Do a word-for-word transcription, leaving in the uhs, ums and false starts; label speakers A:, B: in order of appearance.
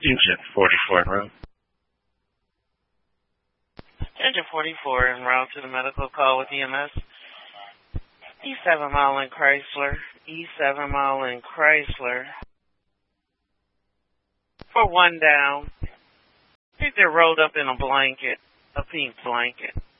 A: Engine forty-four en route.
B: Engine forty-four en route to the medical call with E M S. E seven mile in Chrysler. E seven mile in Chrysler. For one down. I think they're rolled up in a blanket, a pink blanket.